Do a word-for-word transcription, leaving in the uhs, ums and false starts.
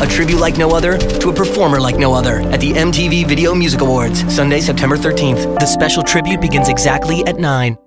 A tribute like no other to a performer like no other at the M T V Video Music Awards, Sunday, September thirteenth. The special tribute begins exactly at nine.